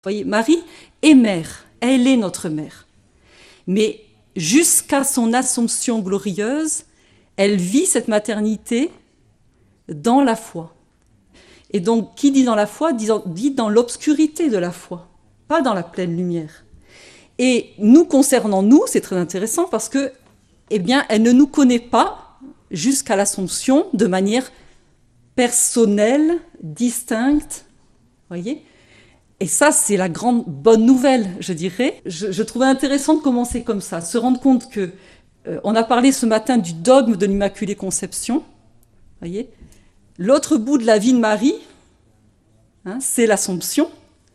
voyez, Marie est mère, elle est notre mère. Mais jusqu'à son Assomption glorieuse, elle vit cette maternité dans la foi. Et donc, qui dit dans la foi, dit dans l'obscurité de la foi, pas dans la pleine lumière. Et nous, concernant nous, c'est très intéressant parce que, eh bien, elle ne nous connaît pas jusqu'à l'Assomption de manière personnelle, distincte, voyez. Et ça, c'est la grande bonne nouvelle, je dirais. Je trouvais intéressant de commencer comme ça, se rendre compte que on a parlé ce matin du dogme de l'Immaculée Conception, voyez. L'autre bout de la vie de Marie, hein, c'est l'Assomption.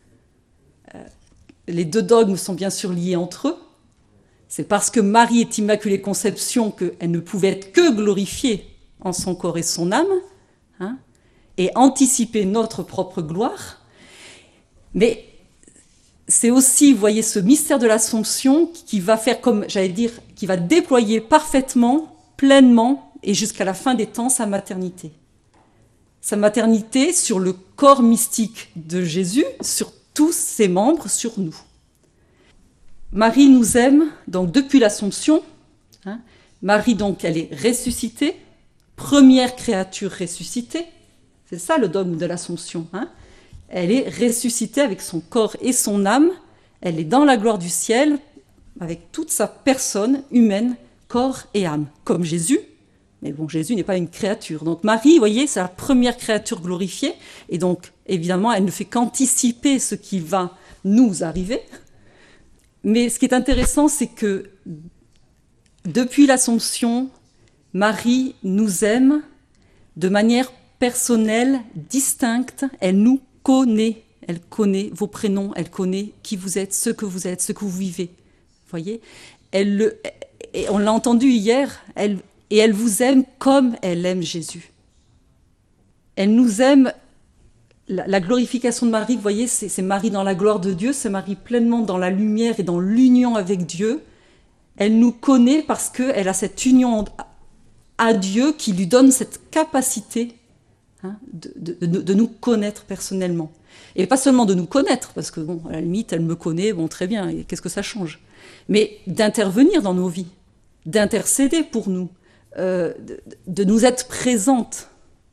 Les deux dogmes sont bien sûr liés entre eux. C'est parce que Marie est Immaculée Conception qu'elle ne pouvait être que glorifiée en son corps et son âme, hein, et anticiper notre propre gloire. Mais c'est aussi, vous voyez, ce mystère de l'Assomption qui va faire, comme j'allais dire, qui va déployer parfaitement, pleinement, et jusqu'à la fin des temps, sa maternité. Sa maternité sur le corps mystique de Jésus, sur tous ses membres, sur nous. Marie nous aime, donc depuis l'Assomption. Hein, Marie, donc, elle est ressuscitée, première créature ressuscitée. C'est ça le dogme de l'Assomption. Hein. Elle est ressuscitée avec son corps et son âme. Elle est dans la gloire du ciel, avec toute sa personne humaine, corps et âme, comme Jésus. Mais bon, Jésus n'est pas une créature. Donc Marie, vous voyez, c'est la première créature glorifiée. Et donc, évidemment, elle ne fait qu'anticiper ce qui va nous arriver. Mais ce qui est intéressant, c'est que depuis l'Assomption, Marie nous aime de manière personnelle, distincte. Elle nous connaît. Elle connaît vos prénoms, elle connaît qui vous êtes, ce que vous vivez. Vous voyez, et on l'a entendu hier, elle vous aime comme elle aime Jésus. Elle nous aime. La glorification de Marie, vous voyez, c'est Marie dans la gloire de Dieu, c'est Marie pleinement dans la lumière et dans l'union avec Dieu. Elle nous connaît parce qu'elle a cette union à Dieu qui lui donne cette capacité, hein, de nous connaître personnellement. Et pas seulement de nous connaître, parce que, bon, à la limite, elle me connaît, bon, très bien, et qu'est-ce que ça change? Mais d'intervenir dans nos vies, d'intercéder pour nous, de nous être présente.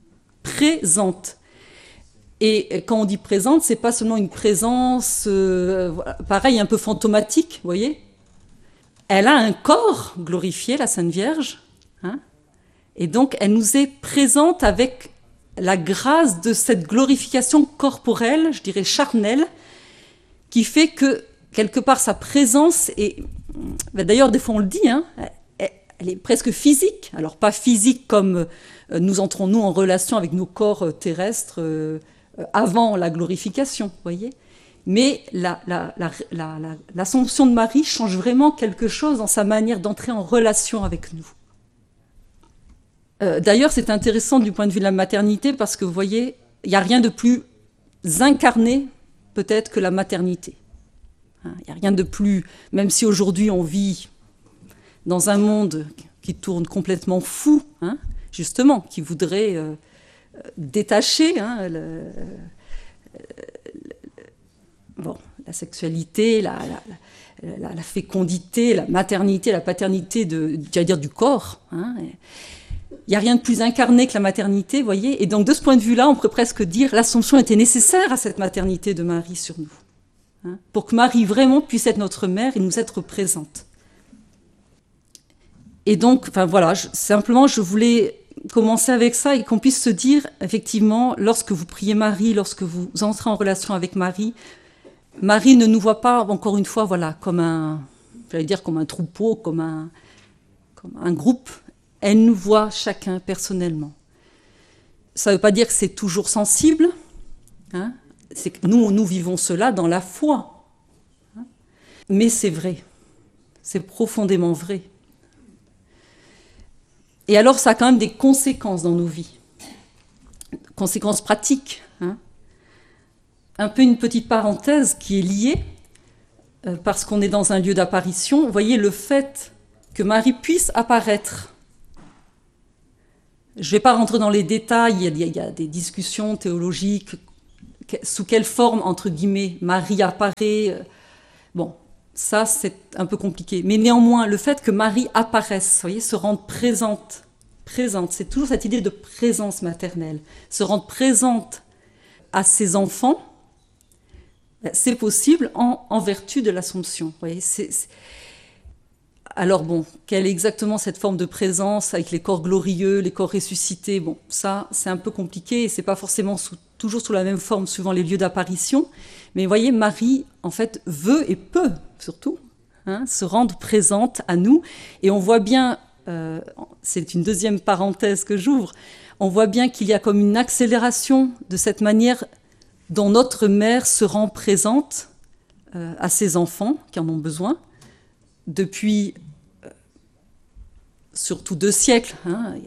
Et quand on dit présente, c'est pas seulement une présence, pareil, un peu fantomatique, vous voyez. Elle a un corps glorifié, la Sainte Vierge, hein, et donc elle nous est présente avec la grâce de cette glorification corporelle, je dirais charnelle, qui fait que, quelque part, sa présence est... D'ailleurs, des fois on le dit, hein, elle est presque physique. Alors pas physique comme nous entrons, nous, en relation avec nos corps terrestres avant la glorification, vous voyez. Mais l'Assomption de Marie change vraiment quelque chose dans sa manière d'entrer en relation avec nous. D'ailleurs, c'est intéressant du point de vue de la maternité parce que, vous voyez, il n'y a rien de plus incarné peut-être que la maternité. Il n'y a rien de plus, même si aujourd'hui on vit dans un monde qui tourne complètement fou, hein, justement, qui voudrait détacher la sexualité, la fécondité, la maternité, la paternité du corps. Hein. Il n'y a rien de plus incarné que la maternité, vous voyez. Et donc, de ce point de vue-là, on pourrait presque dire l'Assomption était nécessaire à cette maternité de Marie sur nous. Hein, pour que Marie vraiment puisse être notre mère et nous être présente. Et donc, enfin voilà, simplement, je voulais commencer avec ça et qu'on puisse se dire, effectivement, lorsque vous priez Marie, lorsque vous entrez en relation avec Marie, Marie ne nous voit pas, encore une fois, voilà, comme un troupeau, comme un groupe. Elle nous voit chacun personnellement. Ça ne veut pas dire que c'est toujours sensible, hein, c'est que nous vivons cela dans la foi. Hein, mais c'est vrai, c'est profondément vrai. Et alors, ça a quand même des conséquences dans nos vies, conséquences pratiques. Hein. Un peu une petite parenthèse qui est liée, parce qu'on est dans un lieu d'apparition. Vous voyez, le fait que Marie puisse apparaître. Je ne vais pas rentrer dans les détails, il y a des discussions théologiques sous quelle forme, entre guillemets, Marie apparaît. Bon, ça, c'est un peu compliqué. Mais néanmoins, le fait que Marie apparaisse, vous voyez, se rende présente, c'est toujours cette idée de présence maternelle, se rendre présente à ses enfants, c'est possible en vertu de l'Assomption. Vous voyez, Alors bon, quelle est exactement cette forme de présence avec les corps glorieux, les corps ressuscités? Bon, ça, c'est un peu compliqué et c'est pas forcément toujours sous la même forme suivant les lieux d'apparition. Mais vous voyez, Marie, en fait, veut et peut, surtout, se rendre présente à nous. Et on voit bien, c'est une deuxième parenthèse que j'ouvre, on voit bien qu'il y a comme une accélération de cette manière dont notre mère se rend présente à ses enfants qui en ont besoin, depuis surtout 2 siècles,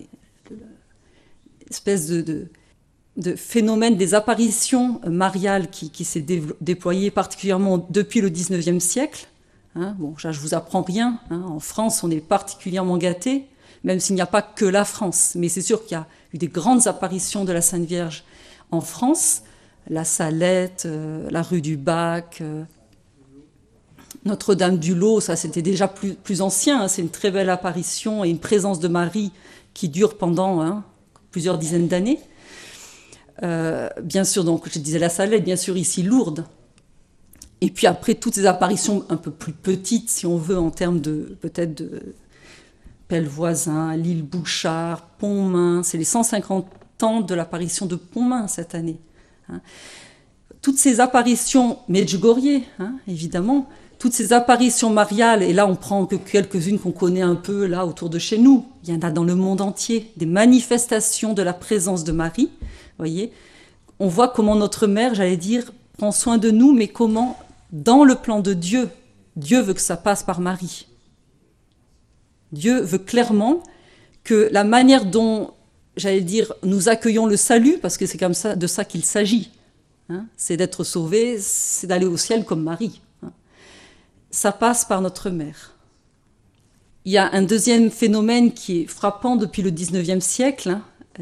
espèce de phénomène des apparitions mariales qui s'est déployé particulièrement depuis le 19e siècle. Bon, je ne vous apprends rien. En France, on est particulièrement gâtés, même s'il n'y a pas que la France. Mais c'est sûr qu'il y a eu des grandes apparitions de la Sainte Vierge en France. La Salette, la rue du Bac, Notre-Dame du Lot, ça c'était déjà plus ancien. C'est une très belle apparition et une présence de Marie qui dure pendant plusieurs dizaines d'années. Bien sûr, donc je disais la Salette, bien sûr ici Lourdes. Et puis après toutes ces apparitions un peu plus petites, si on veut, en termes de peut-être de Pellevoisin, l'île Bouchard, Pontmain, c'est les 150 ans de l'apparition de Pontmain cette année. Toutes ces apparitions, Medjugorje, évidemment, toutes ces apparitions mariales, et là on prend que quelques-unes qu'on connaît un peu là autour de chez nous, il y en a dans le monde entier, des manifestations de la présence de Marie, voyez, on voit comment notre mère, j'allais dire, prend soin de nous, mais comment, dans le plan de Dieu, Dieu veut que ça passe par Marie. Dieu veut clairement que la manière dont, j'allais dire, nous accueillons le salut, parce que c'est comme ça, de ça qu'il s'agit, c'est d'être sauvé, c'est d'aller au ciel comme Marie. Ça passe par notre mère. Il y a un deuxième phénomène qui est frappant depuis le 19e siècle,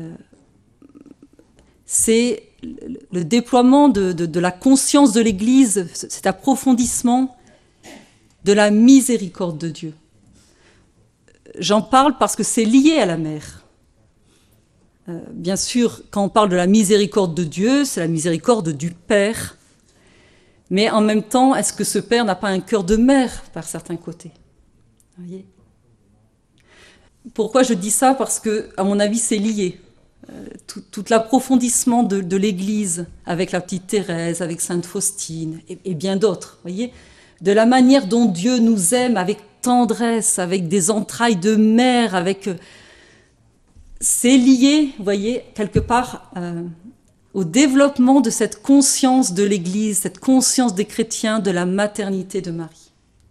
c'est le déploiement de la conscience de l'Église, cet approfondissement de la miséricorde de Dieu. J'en parle parce que c'est lié à la mère. Bien sûr, quand on parle de la miséricorde de Dieu, c'est la miséricorde du Père. Mais en même temps, est-ce que ce Père n'a pas un cœur de mère par certains côtés? Vous voyez ? Pourquoi je dis ça? Parce que, à mon avis, c'est lié. Tout l'approfondissement de l'Église, avec la petite Thérèse, avec Sainte Faustine, et bien d'autres, voyez, de la manière dont Dieu nous aime avec tendresse, avec des entrailles de mère, c'est lié, vous voyez, quelque part au développement de cette conscience de l'Église, cette conscience des chrétiens de la maternité de Marie.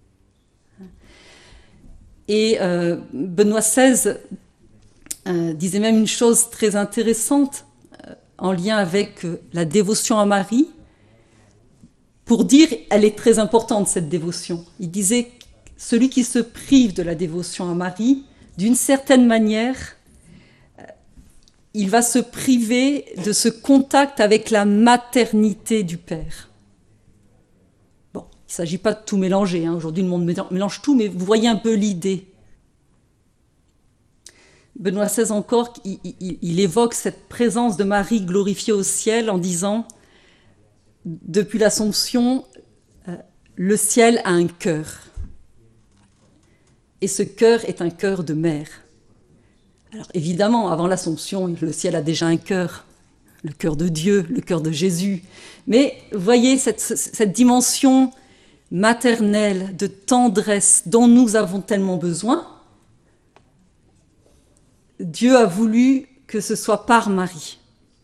Et Benoît XVI disait même une chose très intéressante en lien avec la dévotion à Marie, pour dire elle est très importante cette dévotion. Il disait celui qui se prive de la dévotion à Marie, d'une certaine manière, il va se priver de ce contact avec la maternité du Père. Bon, il ne s'agit pas de tout mélanger, aujourd'hui le monde mélange tout, mais vous voyez un peu l'idée. Benoît XVI encore, il évoque cette présence de Marie glorifiée au ciel en disant « Depuis l'Assomption, le ciel a un cœur. Et ce cœur est un cœur de mère. » Alors évidemment, avant l'Assomption, le ciel a déjà un cœur, le cœur de Dieu, le cœur de Jésus. Mais voyez cette dimension maternelle, de tendresse dont nous avons tellement besoin. Dieu a voulu que ce soit par Marie.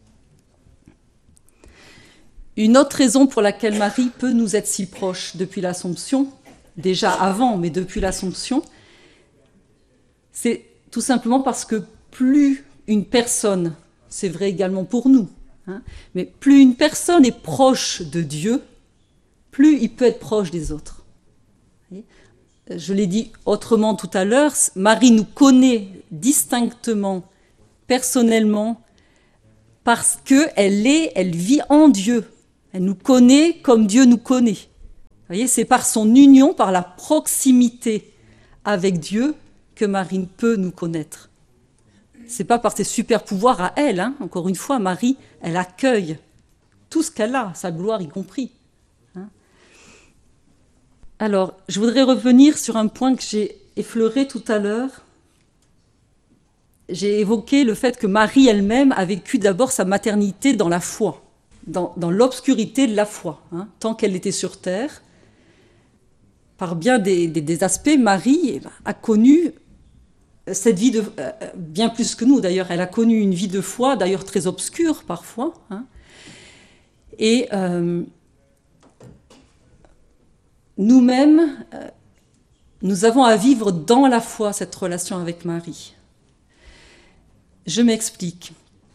Une autre raison pour laquelle Marie peut nous être si proche depuis l'Assomption, déjà avant, mais depuis l'Assomption, c'est tout simplement parce que plus une personne, c'est vrai également pour nous, mais plus une personne est proche de Dieu, plus il peut être proche des autres. Je l'ai dit autrement tout à l'heure, Marie nous connaît distinctement, personnellement, parce qu'elle vit en Dieu. Elle nous connaît comme Dieu nous connaît. Vous voyez, c'est par son union, par la proximité avec Dieu que Marie peut nous connaître. C'est pas par ses super pouvoirs à elle. Hein. Encore une fois, Marie, elle accueille tout ce qu'elle a, sa gloire y compris. Hein. Alors, je voudrais revenir sur un point que j'ai effleuré tout à l'heure. J'ai évoqué le fait que Marie elle-même a vécu d'abord sa maternité dans la foi, dans l'obscurité de la foi, hein, tant qu'elle était sur terre. Par bien des aspects, Marie a connu cette vie de bien plus que nous d'ailleurs. Elle a connu une vie de foi, d'ailleurs très obscure parfois. Hein. Et nous-mêmes, nous avons à vivre dans la foi cette relation avec Marie. Je m'explique.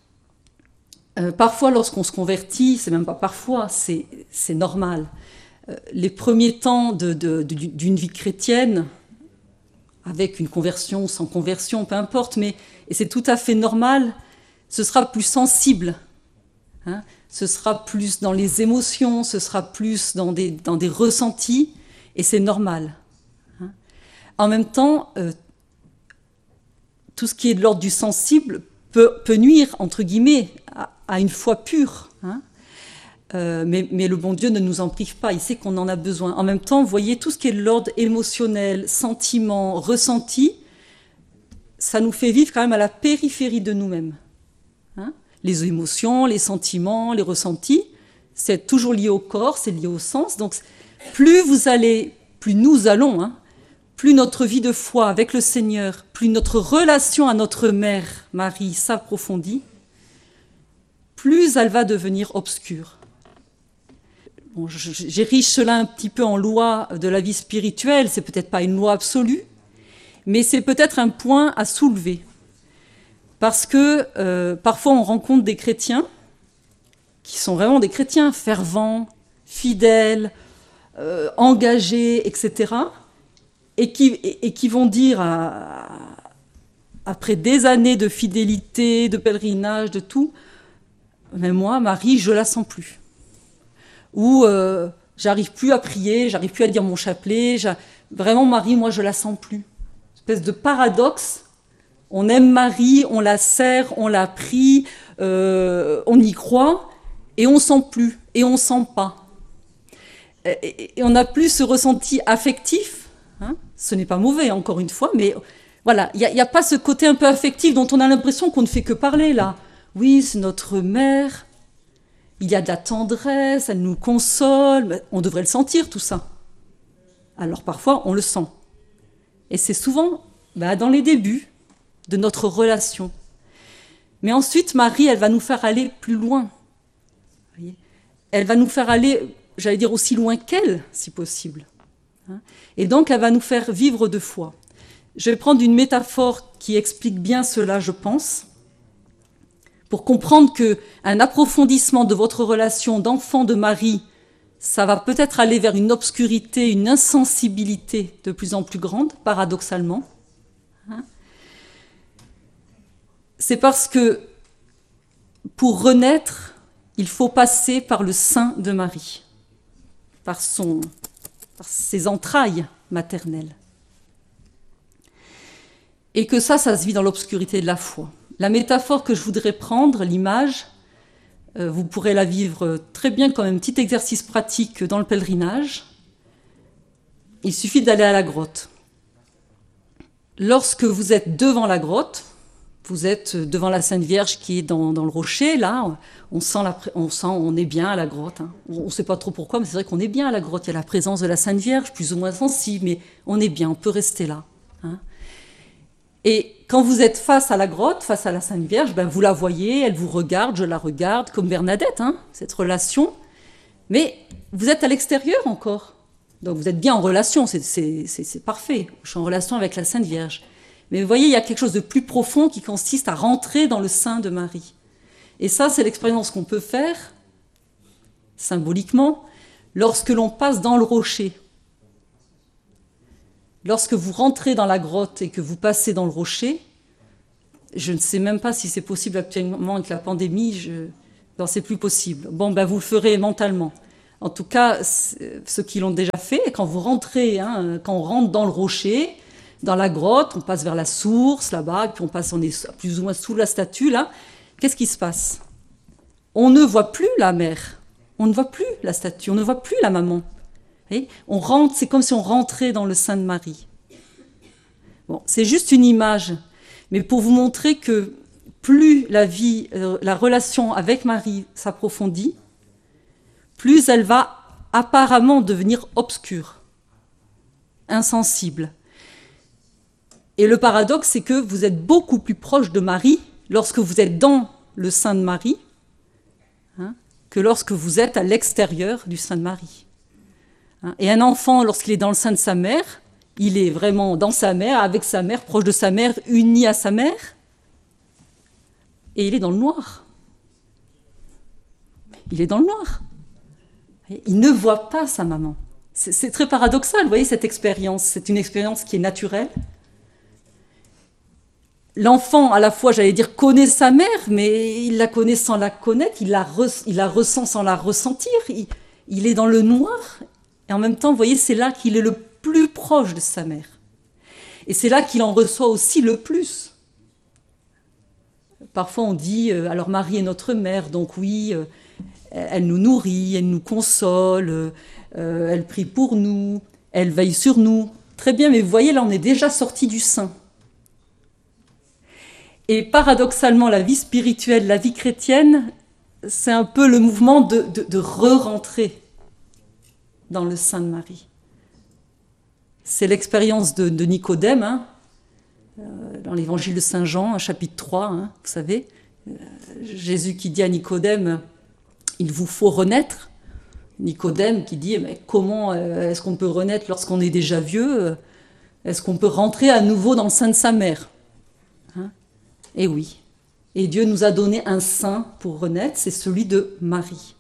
Parfois, lorsqu'on se convertit, c'est même pas parfois, c'est normal. Les premiers temps d'une vie chrétienne, avec une conversion ou sans conversion, peu importe, et c'est tout à fait normal, ce sera plus sensible. Hein, ce sera plus dans les émotions, ce sera plus dans des ressentis, et c'est normal. Hein. En même temps, tout ce qui est de l'ordre du sensible peut nuire, entre guillemets, à une foi pure. Hein. Mais le bon Dieu ne nous en prive pas, il sait qu'on en a besoin. En même temps, vous voyez, tout ce qui est de l'ordre émotionnel, sentiment, ressenti, ça nous fait vivre quand même à la périphérie de nous-mêmes. Hein. Les émotions, les sentiments, les ressentis, c'est toujours lié au corps, c'est lié au sens. Donc, plus nous allons, hein, plus notre vie de foi avec le Seigneur, plus notre relation à notre mère, Marie, s'approfondit, plus elle va devenir obscure. Bon, j'érige cela un petit peu en loi de la vie spirituelle, c'est peut-être pas une loi absolue, mais c'est peut-être un point à soulever. Parce que parfois on rencontre des chrétiens qui sont vraiment des chrétiens fervents, fidèles, engagés, etc., et qui vont dire, après des années de fidélité, de pèlerinage, de tout, mais moi, Marie, je la sens plus. Ou j'arrive plus à prier, j'arrive plus à dire mon chapelet, vraiment Marie, moi, je la sens plus. Une espèce de paradoxe. On aime Marie, on la sert, on la prie, on y croit, et on sent plus, et on sent pas. Et on n'a plus ce ressenti affectif. Hein, ce n'est pas mauvais, encore une fois, mais voilà, il n'y a pas ce côté un peu affectif dont on a l'impression qu'on ne fait que parler, là. Oui, c'est notre mère, il y a de la tendresse, elle nous console, on devrait le sentir, tout ça. Alors parfois, on le sent. Et c'est souvent dans les débuts de notre relation. Mais ensuite, Marie, elle va nous faire aller plus loin. Elle va nous faire aller, j'allais dire, aussi loin qu'elle, si possible. Et donc, elle va nous faire vivre de foi. Je vais prendre une métaphore qui explique bien cela, je pense, pour comprendre qu'un approfondissement de votre relation d'enfant de Marie, ça va peut-être aller vers une obscurité, une insensibilité de plus en plus grande, paradoxalement. C'est parce que pour renaître, il faut passer par le sein de Marie, par ses entrailles maternelles. Et que ça se vit dans l'obscurité de la foi. La métaphore que je voudrais prendre, l'image, vous pourrez la vivre très bien comme un petit exercice pratique dans le pèlerinage. Il suffit d'aller à la grotte. Lorsque vous êtes devant la grotte, vous êtes devant la Sainte Vierge qui est dans le rocher, là, on est bien à la grotte. Hein. On ne sait pas trop pourquoi, mais c'est vrai qu'on est bien à la grotte. Il y a la présence de la Sainte Vierge, plus ou moins sensible, mais on est bien, on peut rester là. Hein. Et quand vous êtes face à la grotte, face à la Sainte Vierge, vous la voyez, elle vous regarde, je la regarde, comme Bernadette, hein, cette relation. Mais vous êtes à l'extérieur encore. Donc vous êtes bien en relation, c'est parfait. Je suis en relation avec la Sainte Vierge. Mais vous voyez, il y a quelque chose de plus profond qui consiste à rentrer dans le sein de Marie. Et ça, c'est l'expérience qu'on peut faire, symboliquement, lorsque l'on passe dans le rocher. Lorsque vous rentrez dans la grotte et que vous passez dans le rocher, je ne sais même pas si c'est possible actuellement avec la pandémie, Non, c'est plus possible. Bon, ben vous le ferez mentalement. En tout cas, ceux qui l'ont déjà fait, quand vous rentrez, quand on rentre dans le rocher, dans la grotte, on passe vers la source là-bas, puis on est plus ou moins sous la statue là. Qu'est-ce qui se passe? On ne voit plus la mère, on ne voit plus la statue, on ne voit plus la maman. Et on rentre, c'est comme si on rentrait dans le sein de Marie. Bon, c'est juste une image, mais pour vous montrer que plus la relation avec Marie s'approfondit, plus elle va apparemment devenir obscure, insensible. Et le paradoxe, c'est que vous êtes beaucoup plus proche de Marie lorsque vous êtes dans le sein de Marie, que lorsque vous êtes à l'extérieur du sein de Marie. Et un enfant, lorsqu'il est dans le sein de sa mère, il est vraiment dans sa mère, avec sa mère, proche de sa mère, uni à sa mère, et il est dans le noir. Il est dans le noir. Il ne voit pas sa maman. C'est très paradoxal, vous voyez, cette expérience. C'est une expérience qui est naturelle. L'enfant, à la fois, j'allais dire, connaît sa mère, mais il la connaît sans la connaître, il la ressent sans la ressentir. Il est dans le noir, et en même temps, vous voyez, c'est là qu'il est le plus proche de sa mère. Et c'est là qu'il en reçoit aussi le plus. Parfois, on dit, alors Marie est notre mère, donc oui, elle nous nourrit, elle nous console, elle prie pour nous, elle veille sur nous. Très bien, mais vous voyez, là, on est déjà sorti du sein. Et paradoxalement, la vie spirituelle, la vie chrétienne, c'est un peu le mouvement de re-rentrer dans le sein de Marie. C'est l'expérience de Nicodème, dans l'évangile de Saint Jean, chapitre 3, vous savez. Jésus qui dit à Nicodème, il vous faut renaître. Nicodème qui dit, mais comment est-ce qu'on peut renaître lorsqu'on est déjà vieux? Est-ce qu'on peut rentrer à nouveau dans le sein de sa mère? Et oui. Et Dieu nous a donné un sein pour renaître, c'est celui de Marie.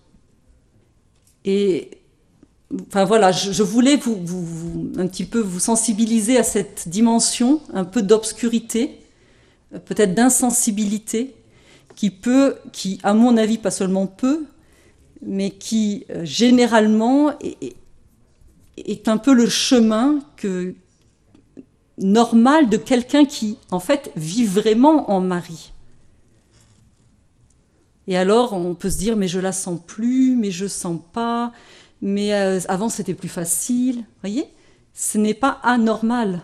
Et enfin voilà, je voulais un petit peu vous sensibiliser à cette dimension, un peu d'obscurité, peut-être d'insensibilité, qui à mon avis, pas seulement peut, mais qui généralement est un peu le chemin normal de quelqu'un qui, en fait, vit vraiment en Marie. Et alors, on peut se dire, mais je la sens plus, mais je sens pas, mais avant c'était plus facile. Vous voyez, ce n'est pas anormal.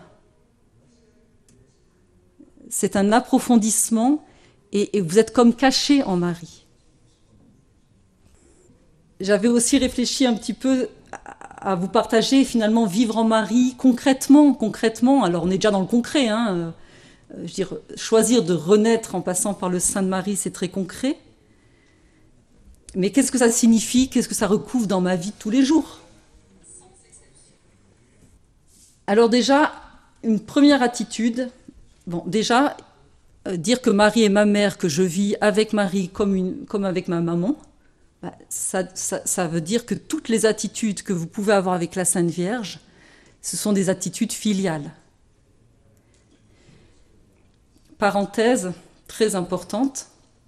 C'est un approfondissement et vous êtes comme caché en Marie. J'avais aussi réfléchi un petit peu à vous partager finalement vivre en Marie concrètement. Alors on est déjà dans le concret, je veux dire, choisir de renaître en passant par le sein de Marie, c'est très concret. Mais qu'est-ce que ça signifie? Qu'est-ce que ça recouvre dans ma vie de tous les jours? Alors déjà, une première attitude, déjà, dire que Marie est ma mère, que je vis avec Marie comme avec ma maman, ça veut dire que toutes les attitudes que vous pouvez avoir avec la Sainte Vierge, ce sont des attitudes filiales. Parenthèse très importante,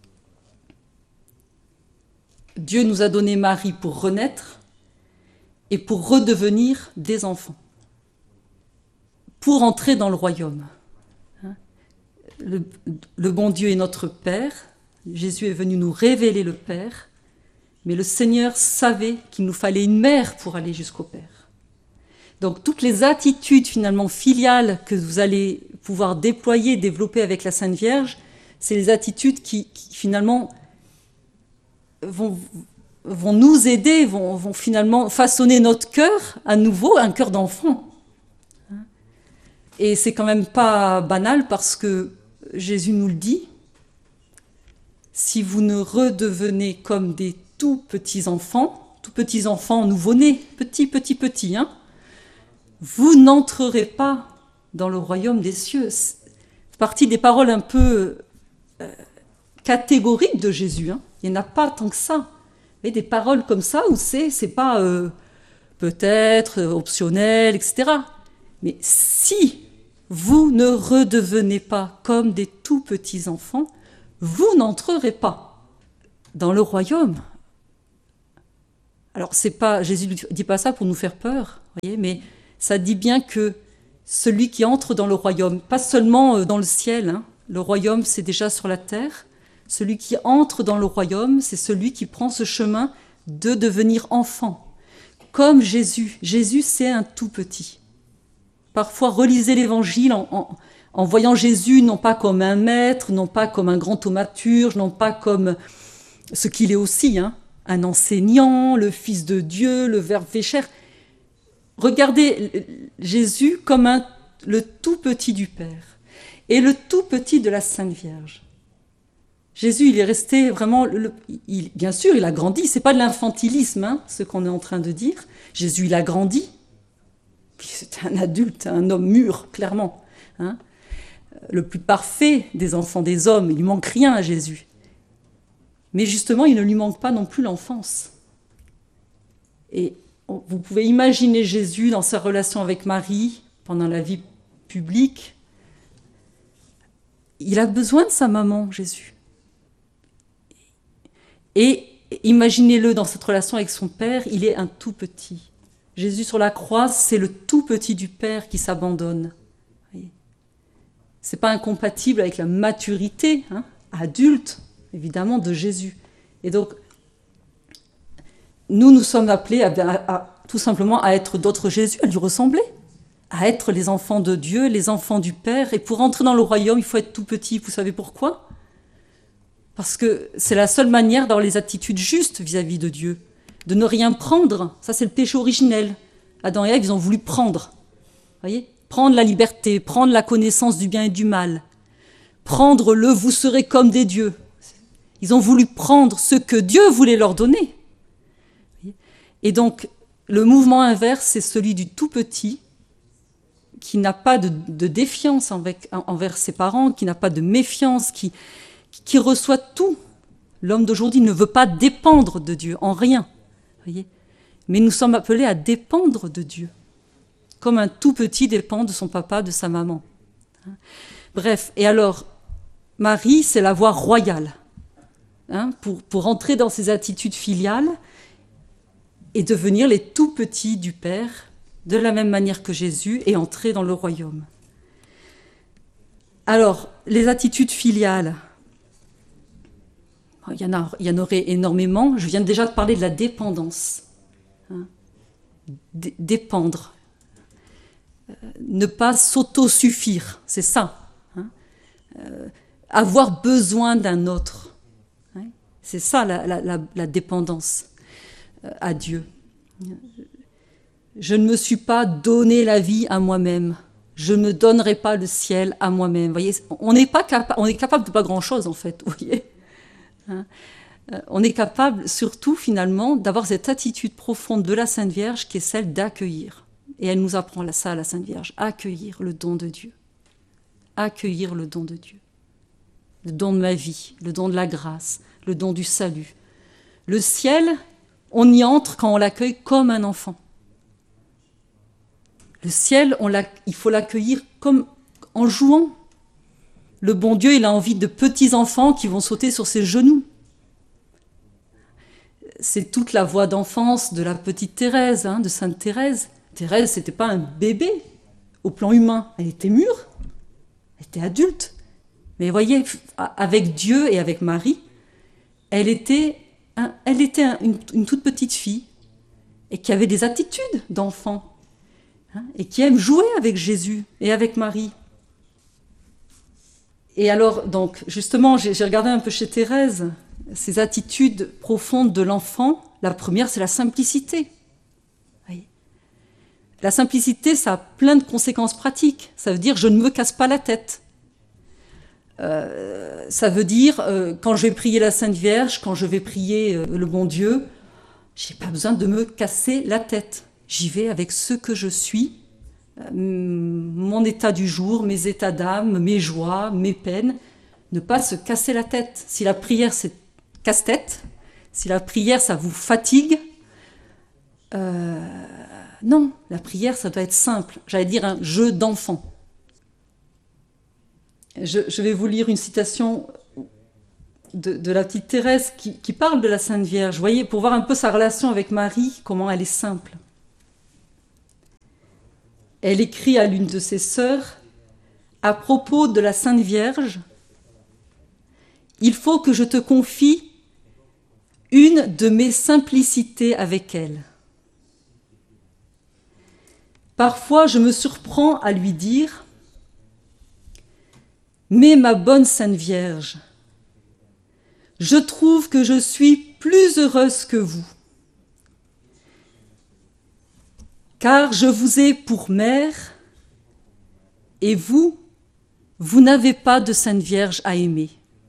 Dieu nous a donné Marie pour renaître et pour redevenir des enfants, pour entrer dans le royaume. Le bon Dieu est notre Père, Jésus est venu nous révéler le Père, mais le Seigneur savait qu'il nous fallait une mère pour aller jusqu'au Père. Donc toutes les attitudes finalement filiales que vous allez pouvoir déployer, développer avec la Sainte Vierge, c'est les attitudes qui finalement vont nous aider, vont finalement façonner notre cœur à nouveau, un cœur d'enfant. Et c'est quand même pas banal parce que Jésus nous le dit, si vous ne redevenez comme des tout petits enfants nouveau-nés, petits, vous n'entrerez pas dans le royaume des cieux. C'est partie des paroles un peu catégoriques de Jésus. Il n'y en a pas tant que ça. Et des paroles comme ça où c'est pas peut-être optionnel, etc. Mais si vous ne redevenez pas comme des tout petits enfants, vous n'entrerez pas. dans le royaume. Alors, c'est pas, Jésus ne dit pas ça pour nous faire peur, voyez, mais ça dit bien que celui qui entre dans le royaume, pas seulement dans le ciel, hein, le royaume c'est déjà sur la terre, celui qui entre dans le royaume, c'est celui qui prend ce chemin de devenir enfant, comme Jésus. Jésus, c'est un tout petit. Parfois, relisez l'Évangile en voyant Jésus non pas comme un maître, non pas comme un grand thaumaturge, non pas comme ce qu'il est aussi, hein, un enseignant, le Fils de Dieu, le Verbe fait chair. Regardez Jésus comme le tout petit du Père et le tout petit de la Sainte Vierge. Jésus, il est resté vraiment... bien sûr, il a grandi. Ce n'est pas de l'infantilisme, hein, ce qu'on est en train de dire. Jésus, il a grandi. C'est un adulte, un homme mûr, clairement. Hein. Le plus parfait des enfants des hommes. Il ne lui manque rien à Jésus. Mais justement, il ne lui manque pas non plus l'enfance. Et vous pouvez imaginer Jésus dans sa relation avec Marie, pendant la vie publique. Il a besoin de sa maman, Jésus. Et imaginez-le dans cette relation avec son Père, il est un tout petit. Jésus sur la croix, c'est le tout petit du Père qui s'abandonne. Ce n'est pas incompatible avec la maturité, hein, adulte, évidemment, de Jésus. Et donc, nous sommes appelés tout simplement à être d'autres Jésus, à lui ressembler, à être les enfants de Dieu, les enfants du Père. Et pour entrer dans le royaume, il faut être tout petit. Vous savez pourquoi ? Parce que c'est la seule manière d'avoir les attitudes justes vis-à-vis de Dieu. De ne rien prendre, ça c'est le péché originel. Adam et Ève, ils ont voulu prendre. Voyez ? Prendre la liberté, prendre la connaissance du bien et du mal. Prendre le « vous serez comme des dieux ». Ils ont voulu prendre ce que Dieu voulait leur donner. Et donc, le mouvement inverse, c'est celui du tout petit, qui n'a pas de défiance envers ses parents, qui n'a pas de méfiance, qui reçoit tout. L'homme d'aujourd'hui ne veut pas dépendre de Dieu, en rien. Voyez ? Mais nous sommes appelés à dépendre de Dieu, comme un tout petit dépend de son papa, de sa maman. Bref, et alors, Marie, c'est la voie royale, hein, pour entrer dans ses attitudes filiales et devenir les tout petits du Père, de la même manière que Jésus, et entrer dans le royaume. Alors, les attitudes filiales, il y en aurait énormément. Je viens déjà de parler de la dépendance. Hein. Dépendre. Ne pas s'autosuffire, c'est ça. Hein. Avoir besoin d'un autre. Hein. C'est ça la dépendance à Dieu. Je ne me suis pas donné la vie à moi-même. Je ne donnerai pas le ciel à moi-même. Vous voyez, on est capable de pas grand-chose, en fait. Vous voyez. Hein, on est capable surtout finalement d'avoir cette attitude profonde de la Sainte Vierge qui est celle d'accueillir. Et elle nous apprend ça, la Sainte Vierge, accueillir le don de Dieu. Accueillir le don de Dieu. Le don de ma vie, le don de la grâce, le don du salut. Le ciel, on y entre quand on l'accueille comme un enfant. Le ciel, il faut l'accueillir comme en jouant. Le bon Dieu, il a envie de petits enfants qui vont sauter sur ses genoux. C'est toute la voie d'enfance de la petite Thérèse, hein, de Sainte Thérèse. Thérèse, c'était pas un bébé au plan humain. Elle était mûre, elle était adulte. Mais voyez, avec Dieu et avec Marie, elle était une toute petite fille et qui avait des attitudes d'enfant, hein, et qui aime jouer avec Jésus et avec Marie. Et alors, donc, justement, j'ai regardé un peu chez Thérèse, ces attitudes profondes de l'enfant. La première, c'est la simplicité. Oui. La simplicité, ça a plein de conséquences pratiques. Ça veut dire, je ne me casse pas la tête. Ça veut dire, quand je vais prier la Sainte Vierge, quand je vais prier le bon Dieu, je n'ai pas besoin de me casser la tête. J'y vais avec ce que je suis, mon état du jour, mes états d'âme, mes joies, mes peines, ne pas se casser la tête. Si la prière c'est casse-tête, si la prière ça vous fatigue, non, la prière ça doit être simple, j'allais dire un jeu d'enfant. Je vais vous lire une citation de la petite Thérèse qui parle de la Sainte Vierge. Vous voyez, pour voir un peu sa relation avec Marie, comment elle est simple. Elle écrit à l'une de ses sœurs, à propos de la Sainte Vierge, « Il faut que je te confie une de mes simplicités avec elle. Parfois, je me surprends à lui dire « Mais ma bonne Sainte Vierge, je trouve que je suis plus heureuse que vous, car je vous ai pour mère, et vous, vous n'avez pas de Sainte Vierge à aimer. »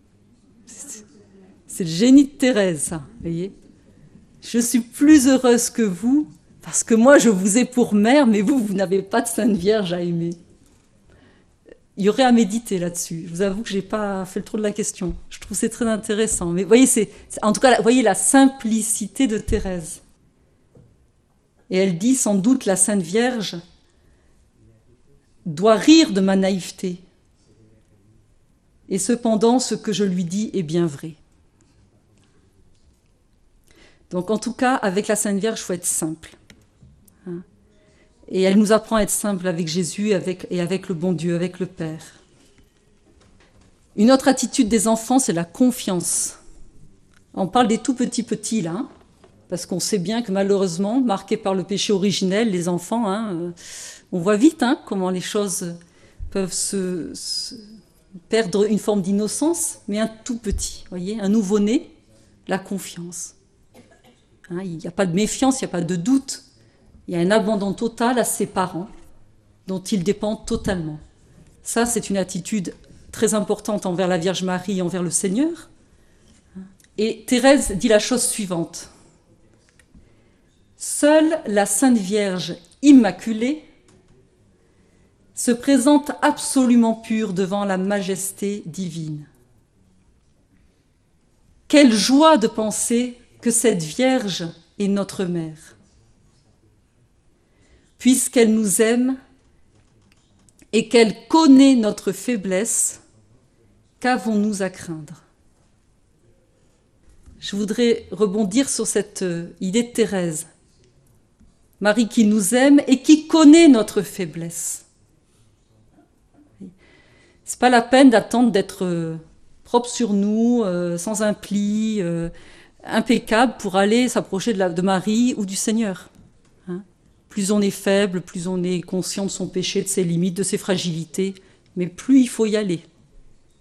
C'est le génie de Thérèse, ça, vous voyez. Je suis plus heureuse que vous, parce que moi, je vous ai pour mère, mais vous, vous n'avez pas de Sainte Vierge à aimer. Il y aurait à méditer là-dessus. Je vous avoue que je n'ai pas fait le tour de la question. Je trouve que c'est très intéressant. Mais vous voyez, en tout cas, vous voyez la simplicité de Thérèse. Et elle dit, sans doute, la Sainte Vierge doit rire de ma naïveté. Et cependant, ce que je lui dis est bien vrai. Donc, en tout cas, avec la Sainte Vierge, il faut être simple. Et elle nous apprend à être simple avec Jésus et avec le bon Dieu, avec le Père. Une autre attitude des enfants, c'est la confiance. On parle des tout petits là, parce qu'on sait bien que malheureusement, marqués par le péché originel, les enfants, on voit vite comment les choses peuvent se perdre une forme d'innocence, mais un tout petit, voyez, un nouveau-né, la confiance. Il n'y a pas de méfiance, il n'y a pas de doute. Il y a un abandon total à ses parents, dont ils dépendent totalement. Ça, c'est une attitude très importante envers la Vierge Marie et envers le Seigneur. Et Thérèse dit la chose suivante. Seule la Sainte Vierge Immaculée se présente absolument pure devant la majesté divine. Quelle joie de penser que cette Vierge est notre mère. Puisqu'elle nous aime et qu'elle connaît notre faiblesse, qu'avons-nous à craindre? Je voudrais rebondir sur cette idée de Thérèse. Marie qui nous aime et qui connaît notre faiblesse. C'est pas la peine d'attendre d'être propre sur nous, sans un pli, impeccable pour aller s'approcher de Marie ou du Seigneur. Plus on est faible, plus on est conscient de son péché, de ses limites, de ses fragilités, mais plus il faut y aller. D'accord ?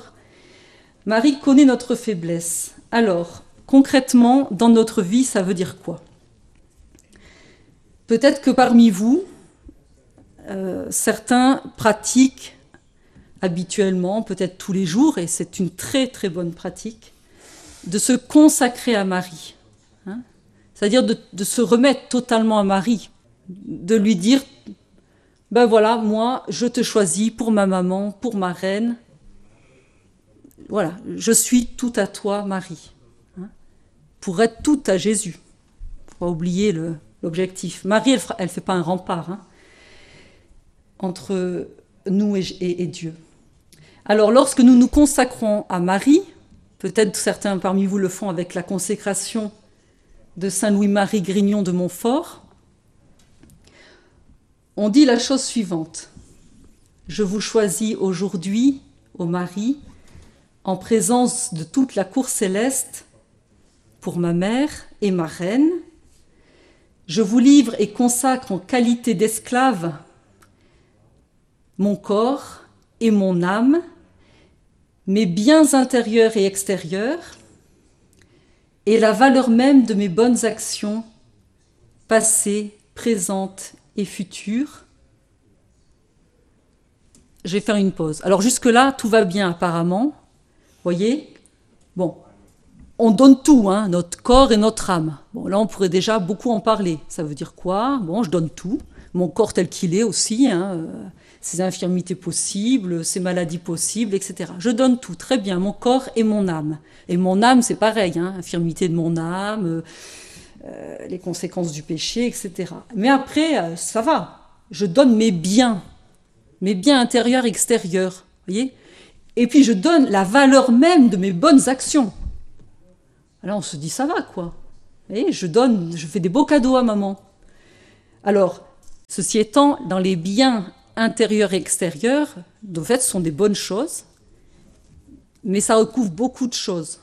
Marie connaît notre faiblesse. Alors, concrètement, dans notre vie, ça veut dire quoi ? Peut-être que parmi vous, certains pratiquent habituellement, peut-être tous les jours, et c'est une très très bonne pratique, de se consacrer à Marie. C'est-à-dire de se remettre totalement à Marie, de lui dire, ben voilà, moi, je te choisis pour ma maman, pour ma reine. Voilà, je suis tout à toi, Marie. Pour être tout à Jésus. Il ne faut pas oublier l'objectif. Marie, elle ne fait pas un rempart entre nous et Dieu. Alors, lorsque nous nous consacrons à Marie, peut-être certains parmi vous le font avec la consécration de Saint Louis-Marie Grignon de Montfort, on dit la chose suivante. Je vous choisis aujourd'hui, ô Marie, en présence de toute la cour céleste, pour ma mère et ma reine. Je vous livre et consacre en qualité d'esclave mon corps et mon âme, mes biens intérieurs et extérieurs, et la valeur même de mes bonnes actions, passées, présentes et futures. Je vais faire une pause. Alors jusque-là, tout va bien apparemment. Voyez ? Bon, on donne tout, notre corps et notre âme. Bon, là, on pourrait déjà beaucoup en parler. Ça veut dire quoi ? Bon, je donne tout. Mon corps tel qu'il est aussi, ses infirmités possibles, ses maladies possibles, etc. Je donne tout, très bien, mon corps et mon âme. Et mon âme, c'est pareil, infirmité de mon âme, les conséquences du péché, etc. Mais après, ça va. Je donne mes biens intérieurs et extérieurs. Voyez ? Et puis je donne la valeur même de mes bonnes actions. Alors on se dit, ça va quoi. Et je fais des beaux cadeaux à maman. Alors, ceci étant, dans les biens intérieurs et extérieurs, de fait, ce sont des bonnes choses, mais ça recouvre beaucoup de choses.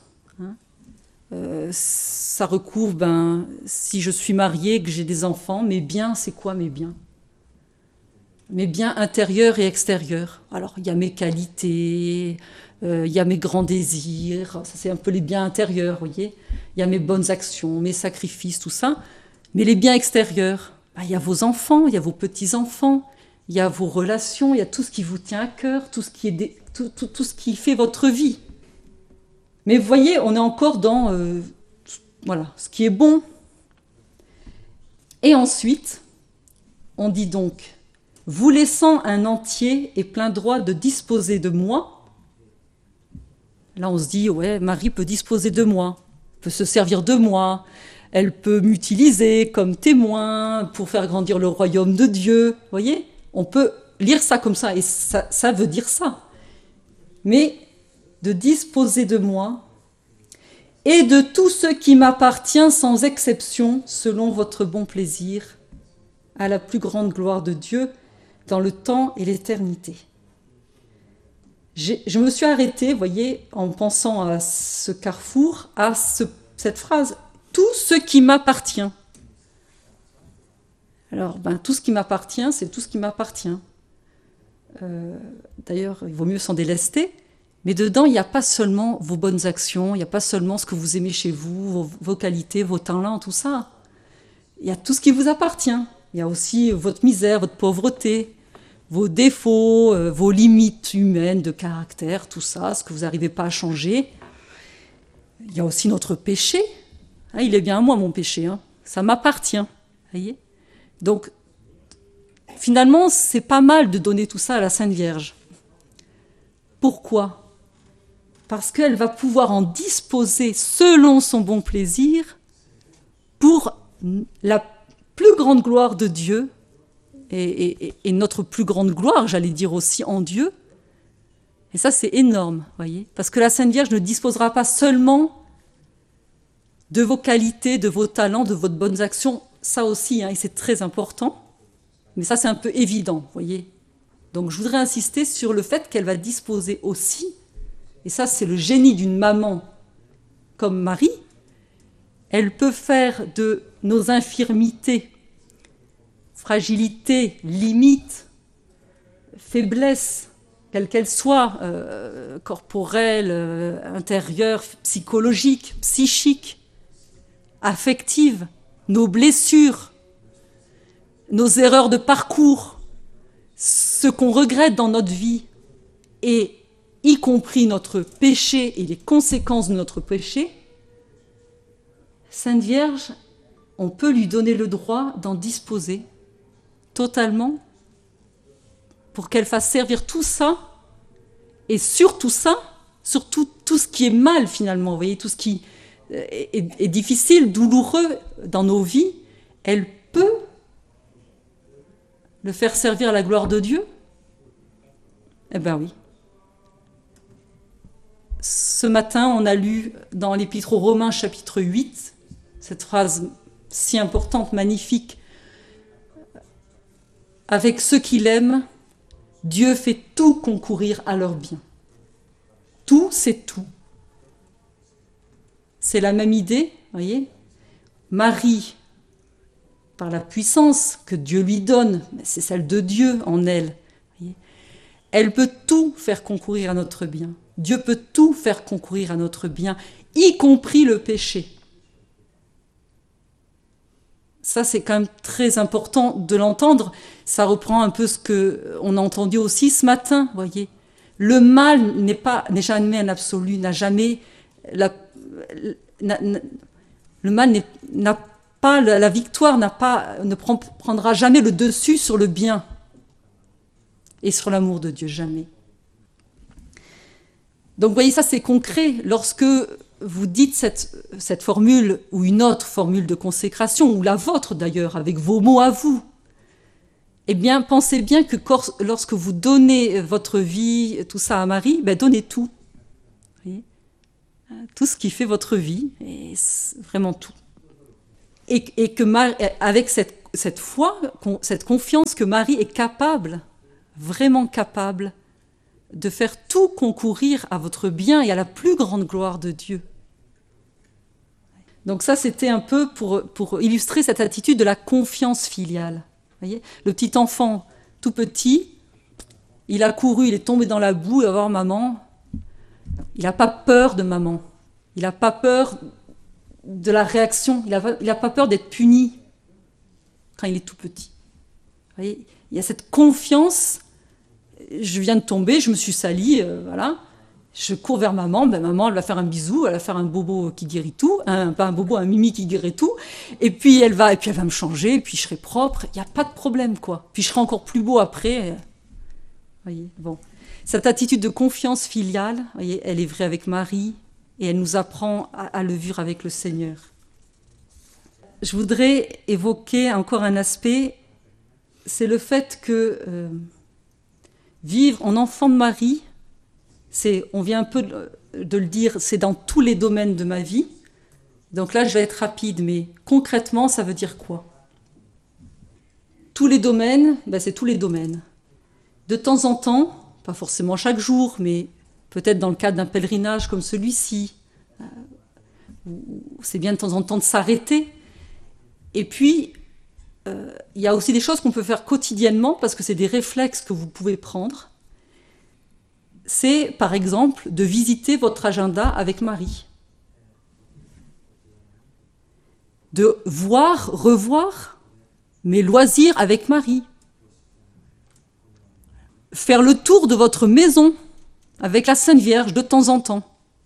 Ça recouvre, si je suis mariée, que j'ai des enfants, mes biens, c'est quoi mes biens? Mes biens intérieurs et extérieurs. Alors, il y a mes qualités, il y a mes grands désirs, ça c'est un peu les biens intérieurs, vous voyez. Il y a mes bonnes actions, mes sacrifices, tout ça. Mais les biens extérieurs, il y a vos enfants, il y a vos petits-enfants, il y a vos relations, il y a tout ce qui vous tient à cœur, tout ce qui fait votre vie. Mais vous voyez, on est encore dans ce qui est bon. Et ensuite, on dit donc, vous laissant un entier et plein droit de disposer de moi. Là, on se dit, ouais, Marie peut disposer de moi, peut se servir de moi, elle peut m'utiliser comme témoin pour faire grandir le royaume de Dieu. Vous voyez, on peut lire ça comme ça, et ça veut dire ça. Mais de disposer de moi et de tout ce qui m'appartient sans exception, selon votre bon plaisir, à la plus grande gloire de Dieu, dans le temps et l'éternité. Je me suis arrêtée, vous voyez, en pensant à ce carrefour, à cette phrase, tout ce qui m'appartient. Alors, tout ce qui m'appartient, c'est tout ce qui m'appartient. D'ailleurs, il vaut mieux s'en délester, mais dedans, il n'y a pas seulement vos bonnes actions, il n'y a pas seulement ce que vous aimez chez vous, vos qualités, vos talents, tout ça. Il y a tout ce qui vous appartient. Il y a aussi votre misère, votre pauvreté, vos défauts, vos limites humaines de caractère, tout ça, ce que vous n'arrivez pas à changer. Il y a aussi notre péché. Il est bien à moi, mon péché. Ça m'appartient. Voyez ? Donc, finalement, c'est pas mal de donner tout ça à la Sainte Vierge. Pourquoi ? Parce qu'elle va pouvoir en disposer selon son bon plaisir pour la plus grande gloire de Dieu et notre plus grande gloire, j'allais dire aussi en Dieu. Et ça, c'est énorme, voyez, parce que la Sainte Vierge ne disposera pas seulement de vos qualités, de vos talents, de votre bonnes actions, ça aussi, et c'est très important, mais ça, c'est un peu évident, voyez. Donc, je voudrais insister sur le fait qu'elle va disposer aussi, et ça, c'est le génie d'une maman comme Marie, elle peut faire de nos infirmités, fragilités, limites, faiblesses, quelles qu'elles soient, corporelles, intérieures, psychologiques, psychiques, affectives, nos blessures, nos erreurs de parcours, ce qu'on regrette dans notre vie, et y compris notre péché et les conséquences de notre péché, Sainte Vierge, on peut lui donner le droit d'en disposer totalement pour qu'elle fasse servir tout ça, et surtout ça, surtout tout ce qui est mal finalement, vous voyez, tout ce qui est difficile, douloureux dans nos vies, elle peut le faire servir à la gloire de Dieu. Eh bien oui. Ce matin, on a lu dans l'Épître aux Romains, chapitre 8, cette phrase si importante, magnifique. Avec ceux qui l'aiment, Dieu fait tout concourir à leur bien. Tout, c'est tout. C'est la même idée, voyez. Marie, par la puissance que Dieu lui donne, c'est celle de Dieu en elle, voyez, elle peut tout faire concourir à notre bien. Dieu peut tout faire concourir à notre bien, y compris le péché. Ça, c'est quand même très important de l'entendre. Ça reprend un peu ce qu'on a entendu aussi ce matin, voyez. Le mal n'est jamais un absolu, le mal n'a pas la victoire, ne prendra jamais le dessus sur le bien et sur l'amour de Dieu, jamais. Donc, vous voyez, ça c'est concret. Lorsque vous dites cette formule ou une autre formule de consécration, ou la vôtre d'ailleurs, avec vos mots à vous, eh bien, pensez bien que lorsque vous donnez votre vie, tout ça à Marie, ben, donnez tout. Vous voyez, tout ce qui fait votre vie, et vraiment tout. Et que avec cette foi, cette confiance que Marie est capable, vraiment capable, de faire tout concourir à votre bien et à la plus grande gloire de Dieu. Donc ça, c'était un peu pour illustrer cette attitude de la confiance filiale. Vous voyez, le petit enfant, tout petit, il a couru, il est tombé dans la boue, il va voir maman. Il n'a pas peur de maman. Il n'a pas peur de la réaction. Il n'a pas peur d'être puni quand il est tout petit. Vous voyez, il y a cette confiance. Je viens de tomber, je me suis salie, voilà. Je cours vers maman, ben maman, elle va faire un bisou, elle va faire un bobo qui guérit tout, pas un bobo, un mimi qui guérit tout, et puis elle va me changer, et puis je serai propre, il n'y a pas de problème, quoi. Puis je serai encore plus beau après. Voyez, bon. Cette attitude de confiance filiale, voyez, elle est vraie avec Marie, et elle nous apprend à le vivre avec le Seigneur. Je voudrais évoquer encore un aspect, c'est le fait que vivre en enfant de Marie, on vient un peu de le dire, c'est dans tous les domaines de ma vie. Donc là, je vais être rapide, mais concrètement, ça veut dire quoi? Tous les domaines, ben c'est tous les domaines. De temps en temps, pas forcément chaque jour, mais peut-être dans le cadre d'un pèlerinage comme celui-ci, c'est bien de temps en temps de s'arrêter. Et puis, il y a aussi des choses qu'on peut faire quotidiennement, parce que c'est des réflexes que vous pouvez prendre. C'est, par exemple, de visiter votre agenda avec Marie. De voir, revoir mes loisirs avec Marie. Faire le tour de votre maison avec la Sainte Vierge de temps en temps.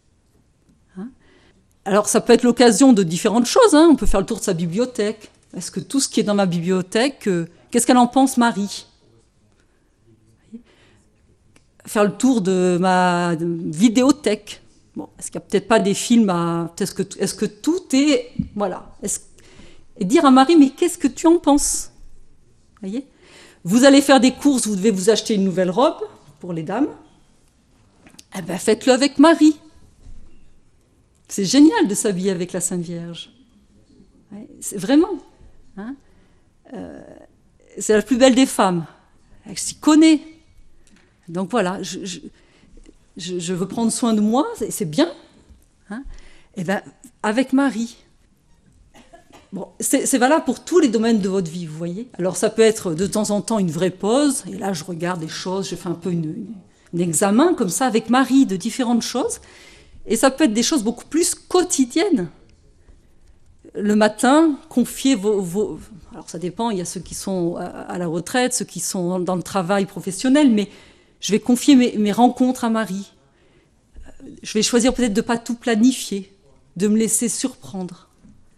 Alors, ça peut être l'occasion de différentes choses. On peut faire le tour de sa bibliothèque. Est-ce que tout ce qui est dans ma bibliothèque, qu'est-ce qu'elle en pense, Marie? Faire le tour de ma vidéothèque. Bon, est-ce qu'il n'y a peut-être pas des films à... Est-ce que tout est... Voilà. Et dire à Marie, mais qu'est-ce que tu en penses? Voyez, vous allez faire des courses, vous devez vous acheter une nouvelle robe pour les dames. Eh bien, faites-le avec Marie. C'est génial de s'habiller avec la Sainte Vierge. Ouais, c'est vraiment. C'est la plus belle des femmes. Elle s'y connaît. Donc voilà, je veux prendre soin de moi, c'est bien. Et bien, avec Marie. Bon, c'est valable pour tous les domaines de votre vie, vous voyez. Alors ça peut être de temps en temps une vraie pause, et là je regarde des choses, je fais un peu un examen comme ça avec Marie de différentes choses. Et ça peut être des choses beaucoup plus quotidiennes. Le matin, confier vos... Alors ça dépend, il y a ceux qui sont à la retraite, ceux qui sont dans le travail professionnel, mais je vais confier mes rencontres à Marie. Je vais choisir peut-être de ne pas tout planifier, de me laisser surprendre.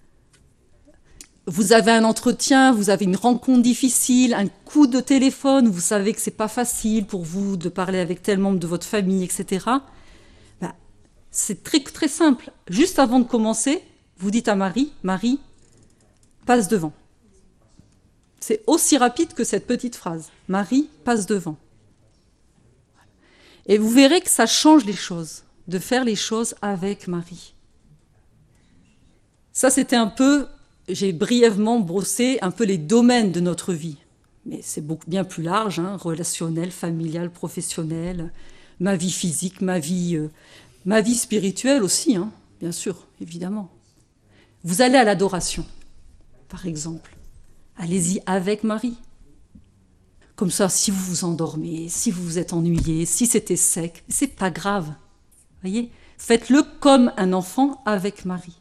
Vous avez un entretien, vous avez une rencontre difficile, un coup de téléphone, vous savez que ce n'est pas facile pour vous de parler avec tel membre de votre famille, etc. Ben, c'est très, très simple. Juste avant de commencer, vous dites à Marie, Marie, passe devant. C'est aussi rapide que cette petite phrase. Marie, passe devant. Et vous verrez que ça change les choses, de faire les choses avec Marie. Ça, c'était un peu, j'ai brièvement brossé un peu les domaines de notre vie. Mais c'est bien plus large, relationnel, familial, professionnel, ma vie physique, ma vie spirituelle aussi, bien sûr, évidemment. Vous allez à l'adoration, par exemple. Allez-y avec Marie. Comme ça, si vous vous endormez, si vous vous êtes ennuyé, si c'était sec, c'est pas grave. Voyez, faites-le comme un enfant avec Marie.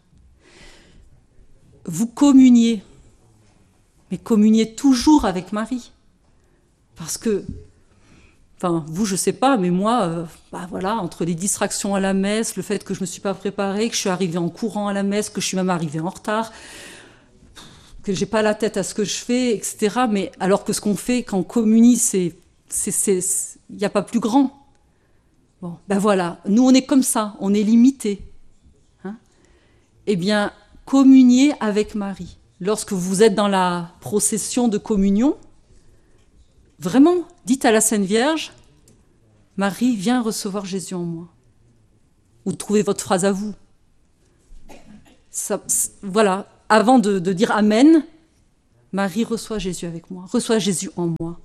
Vous communiez, mais communiez toujours avec Marie. Parce que, enfin, vous, je sais pas, mais moi, voilà, entre les distractions à la messe, le fait que je me suis pas préparée, que je suis arrivée en courant à la messe, que je suis même arrivée en retard, que j'ai pas la tête à ce que je fais, etc. Mais alors que ce qu'on fait quand on communie, il n'y a pas plus grand. Bon, ben voilà, nous on est comme ça, on est limité. Eh bien, communiez avec Marie. Lorsque vous êtes dans la procession de communion, Vraiment, dites à la Sainte Vierge, Marie, viens recevoir Jésus en moi. Ou trouvez votre phrase à vous. Ça, voilà, avant de dire Amen, Marie, reçois Jésus avec moi, reçois Jésus en moi.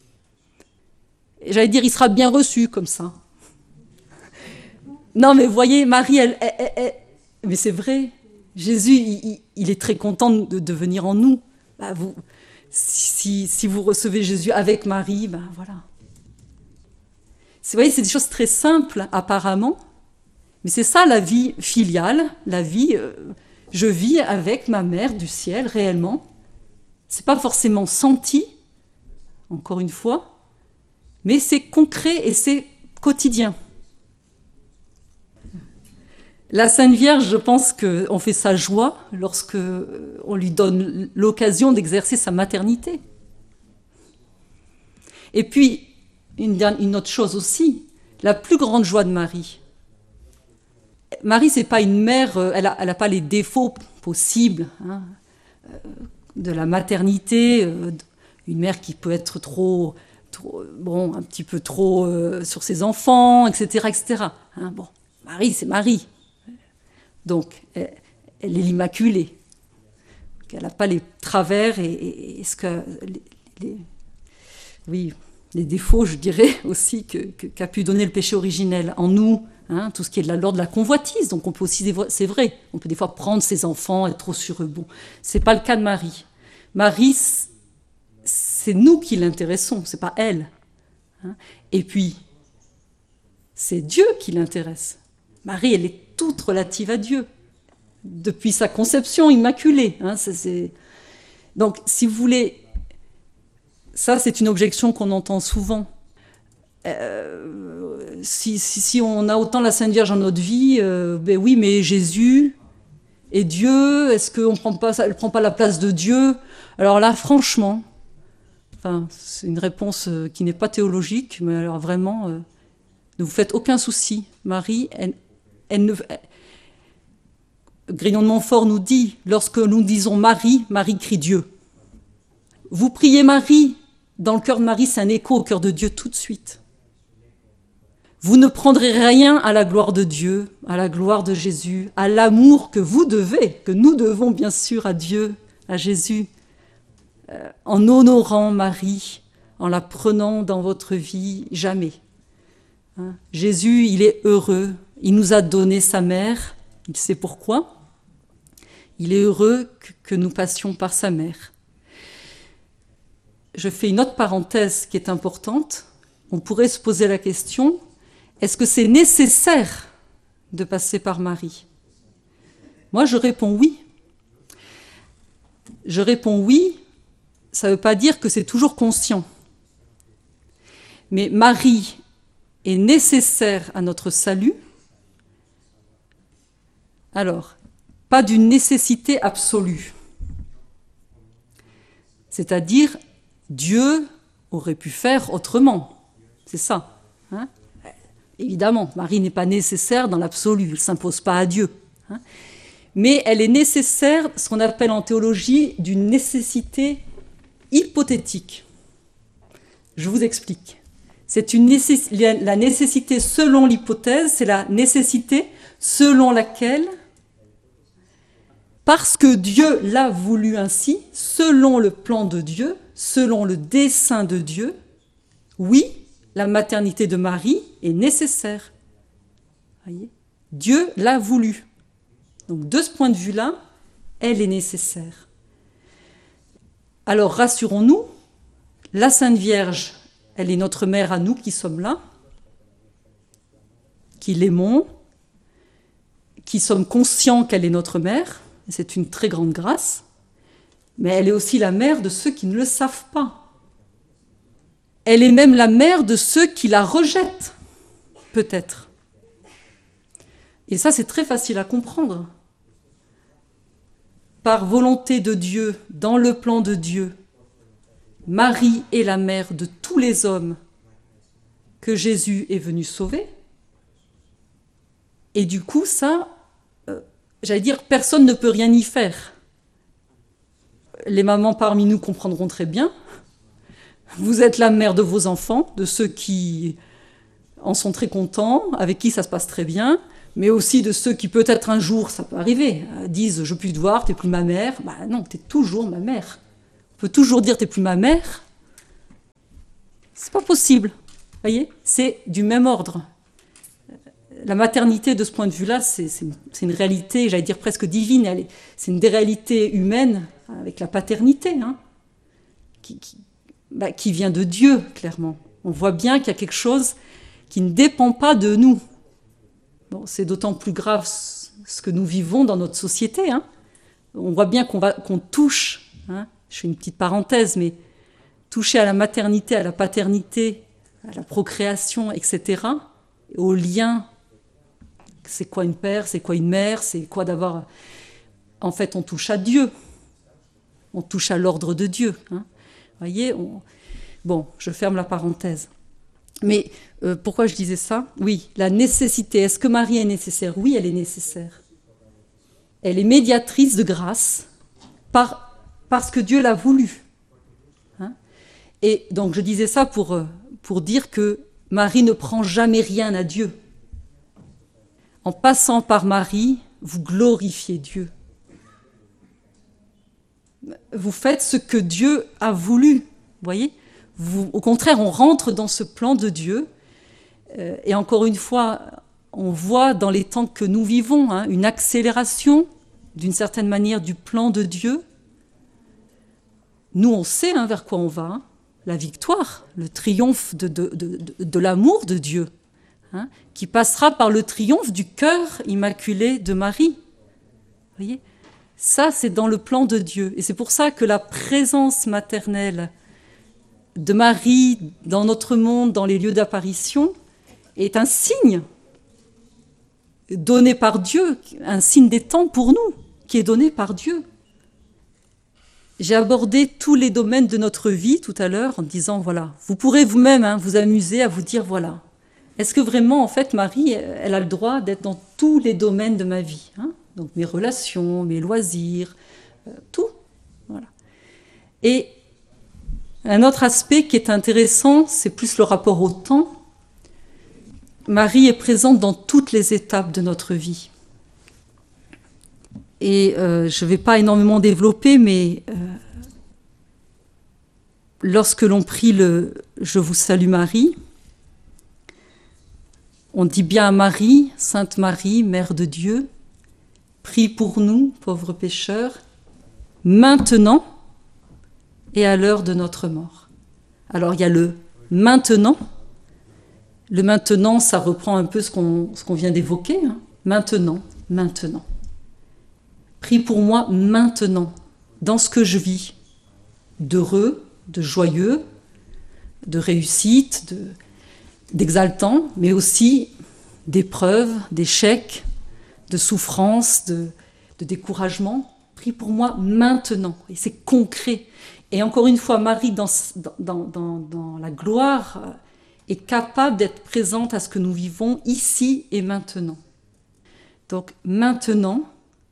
Et j'allais dire, il sera bien reçu comme ça. Non, mais voyez, Marie, mais c'est vrai, Jésus, il est très content de venir en nous. Bah, si vous recevez Jésus avec Marie, ben voilà. Vous voyez, c'est des choses très simples, apparemment, mais c'est ça la vie filiale, la vie, je vis avec ma mère du ciel, réellement. C'est pas forcément senti, encore une fois, mais c'est concret et c'est quotidien. La Sainte Vierge, je pense qu'on fait sa joie lorsque on lui donne l'occasion d'exercer sa maternité. Et puis, une autre chose aussi, la plus grande joie de Marie. Marie, c'est pas une mère, elle a pas les défauts possibles de la maternité, une mère qui peut être trop bon, un petit peu trop sur ses enfants, etc., etc. Bon, Marie, c'est Marie. Donc, elle est l'Immaculée. Elle n'a pas les travers et ce que les défauts, je dirais aussi, qu'a pu donner le péché originel en nous, tout ce qui est de l'ordre de la convoitise. Donc, on peut aussi, c'est vrai, on peut des fois prendre ses enfants, être trop sur eux. Bon, c'est pas le cas de Marie. Marie, c'est nous qui l'intéressons, c'est pas elle. Et puis, c'est Dieu qui l'intéresse. Marie, elle est toute relative à Dieu, depuis sa conception immaculée. Donc, si vous voulez, ça c'est une objection qu'on entend souvent. Si on a autant la Sainte Vierge en notre vie, ben oui, mais Jésus et Dieu, est-ce qu'elle ne prend pas la place de Dieu? Alors là, franchement, c'est une réponse qui n'est pas théologique, mais alors vraiment, ne vous faites aucun souci. Marie, Grignon de Montfort nous dit, lorsque nous disons Marie, Marie crie Dieu. Vous priez Marie, dans le cœur de Marie, c'est un écho au cœur de Dieu tout de suite. Vous ne prendrez rien à la gloire de Dieu, à la gloire de Jésus, à l'amour que nous devons bien sûr à Dieu, à Jésus, en honorant Marie, en la prenant dans votre vie, jamais. Jésus, il est heureux. Il nous a donné sa mère, il sait pourquoi. Il est heureux que nous passions par sa mère. Je fais une autre parenthèse qui est importante. On pourrait se poser la question, est-ce que c'est nécessaire de passer par Marie? Moi, je réponds oui. Je réponds oui, ça ne veut pas dire que c'est toujours conscient. Mais Marie est nécessaire à notre salut. Alors, pas d'une nécessité absolue. C'est-à-dire, Dieu aurait pu faire autrement. C'est ça. Évidemment, Marie n'est pas nécessaire dans l'absolu, elle ne s'impose pas à Dieu. Mais elle est nécessaire, ce qu'on appelle en théologie, d'une nécessité hypothétique. Je vous explique. C'est la nécessité selon l'hypothèse, c'est la nécessité selon laquelle, parce que Dieu l'a voulu ainsi, selon le plan de Dieu, selon le dessein de Dieu, oui, la maternité de Marie est nécessaire. Voyez ? Dieu l'a voulu. Donc de ce point de vue-là, elle est nécessaire. Alors rassurons-nous, la Sainte Vierge, elle est notre mère à nous qui sommes là, qui l'aimons, qui sommes conscients qu'elle est notre mère, c'est une très grande grâce, mais elle est aussi la mère de ceux qui ne le savent pas. Elle est même la mère de ceux qui la rejettent, peut-être. Et ça, c'est très facile à comprendre. Par volonté de Dieu, dans le plan de Dieu, Marie est la mère de tous les hommes que Jésus est venu sauver. Et du coup, ça, j'allais dire, personne ne peut rien y faire. Les mamans parmi nous comprendront très bien. Vous êtes la mère de vos enfants, de ceux qui en sont très contents, avec qui ça se passe très bien, mais aussi de ceux qui peut-être un jour, ça peut arriver, disent « je veux plus te voir, t'es plus ma mère ». Bah non, t'es toujours ma mère. On peut toujours dire « t'es plus ma mère ». C'est pas possible, voyez, c'est du même ordre. La maternité, de ce point de vue-là, c'est une réalité, j'allais dire presque divine. C'est une des réalités humaines avec la paternité, hein, qui vient de Dieu, clairement. On voit bien qu'il y a quelque chose qui ne dépend pas de nous. Bon, c'est d'autant plus grave ce que nous vivons dans notre société. Hein. On voit bien qu'on touche, hein, je fais une petite parenthèse, mais toucher à la maternité, à la paternité, à la procréation, etc., au lien. C'est quoi une père, c'est quoi une mère, c'est quoi d'avoir... En fait, on touche à Dieu. On touche à l'ordre de Dieu. Hein. Voyez, Bon, je ferme la parenthèse. Mais pourquoi je disais ça? Oui, la nécessité. Est-ce que Marie est nécessaire? Oui, elle est nécessaire. Elle est médiatrice de grâce parce que Dieu l'a voulu. Hein. Et donc, je disais ça pour dire que Marie ne prend jamais rien à Dieu. En passant par Marie, vous glorifiez Dieu. Vous faites ce que Dieu a voulu, voyez. Au contraire, on rentre dans ce plan de Dieu. Et encore une fois, on voit dans les temps que nous vivons, hein, une accélération, d'une certaine manière, du plan de Dieu. Nous, on sait hein, vers quoi on va. Hein. La victoire, le triomphe de l'amour de Dieu. Hein, qui passera par le triomphe du cœur immaculé de Marie. Vous voyez, ça, c'est dans le plan de Dieu. Et c'est pour ça que la présence maternelle de Marie dans notre monde, dans les lieux d'apparition, est un signe donné par Dieu, un signe des temps pour nous, qui est donné par Dieu. J'ai abordé tous les domaines de notre vie tout à l'heure en disant, voilà, vous pourrez vous-même hein, vous amuser à vous dire, voilà, est-ce que vraiment, en fait, Marie, elle a le droit d'être dans tous les domaines de ma vie hein? Donc mes relations, mes loisirs, tout. Voilà. Et un autre aspect qui est intéressant, c'est plus le rapport au temps. Marie est présente dans toutes les étapes de notre vie. Et je ne vais pas énormément développer, mais lorsque l'on prie le « Je vous salue Marie », on dit bien à Marie, Sainte Marie, Mère de Dieu, prie pour nous, pauvres pécheurs, maintenant et à l'heure de notre mort. Alors il y a le maintenant. Le maintenant, ça reprend un peu ce qu'on vient d'évoquer. Hein. Maintenant, maintenant. Prie pour moi maintenant, dans ce que je vis, d'heureux, de joyeux, de réussite, d'exaltant, mais aussi d'épreuves, d'échecs, de souffrances, de découragement. Prie pour moi maintenant. Et c'est concret. Et encore une fois, Marie, dans la gloire, est capable d'être présente à ce que nous vivons ici et maintenant. Donc maintenant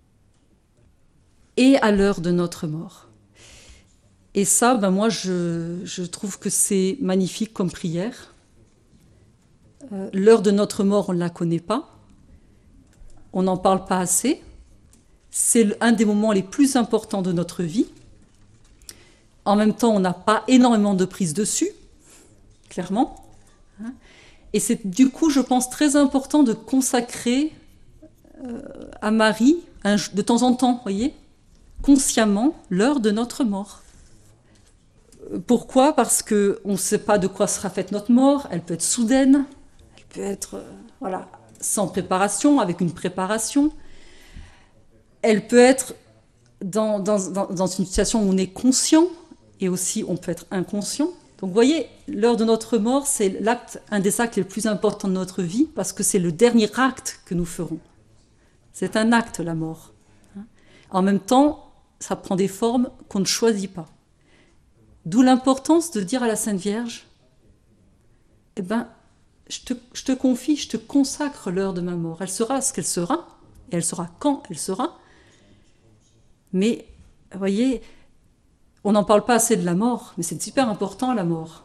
et à l'heure de notre mort. Et ça, moi, je trouve que c'est magnifique comme prière. L'heure de notre mort, on ne la connaît pas. On n'en parle pas assez. C'est un des moments les plus importants de notre vie. En même temps, on n'a pas énormément de prise dessus, clairement. Et c'est du coup, je pense, très important de consacrer à Marie, de temps en temps, voyez, consciemment, l'heure de notre mort. Pourquoi? Parce qu'on ne sait pas de quoi sera faite notre mort. Elle peut être soudaine, elle peut être sans préparation, avec une préparation. Elle peut être dans une situation où on est conscient, et aussi on peut être inconscient. Donc vous voyez, l'heure de notre mort, c'est un des actes les plus importants de notre vie, parce que c'est le dernier acte que nous ferons. C'est un acte, la mort. En même temps, ça prend des formes qu'on ne choisit pas. D'où l'importance de dire à la Sainte Vierge, eh ben, je te confie, je te consacre l'heure de ma mort. Elle sera ce qu'elle sera, et elle sera quand elle sera. Mais, vous voyez, On n'en parle pas assez de la mort, mais c'est super important, la mort.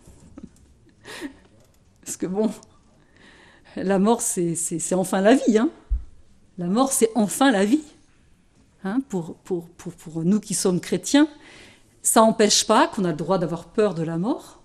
Parce que bon, la mort, c'est enfin la vie. Hein. La mort, c'est enfin la vie. Hein, pour nous qui sommes chrétiens, ça n'empêche pas qu'on a le droit d'avoir peur de la mort.